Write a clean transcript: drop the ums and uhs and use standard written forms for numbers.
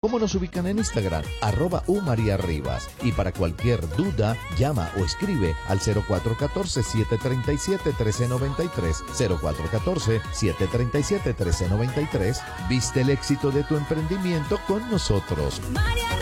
¿Cómo nos ubican en Instagram? @umariarribas. Y para cualquier duda, llama o escribe al 0414-737-1393. 0414-737-1393. Viste el éxito de tu emprendimiento con nosotros.